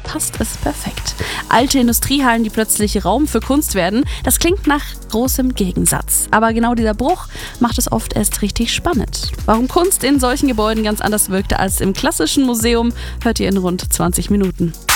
passt es perfekt. Alte Industriehallen, die plötzlich Raum für Kunst werden, das klingt nach großem Gegensatz. Aber genau dieser Bruch macht es oft erst richtig spannend. Warum Kunst in solchen Gebäuden ganz anders wirkte als im klassischen Museum, hört ihr in rund 20 Minuten.